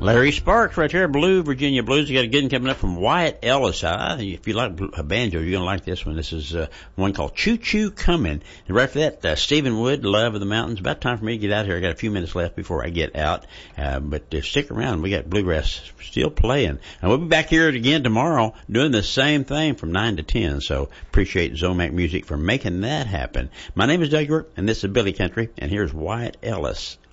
Larry Sparks right there, Blue Virginia Blues. You got a good one coming up from Wyatt Ellis. If you like a banjo, you're going to like this one. This is one called Choo Choo Comin'. And right for that, Stephen Wood, Love of the Mountains. About time for me to get out here. I got a few minutes left before I get out. But stick around. We got Bluegrass still playing. And we'll be back here again tomorrow doing the same thing from 9 to 10. So appreciate Zomac Music for making that happen. My name is Doug York, and this is Billy Country. And here's Wyatt Ellis.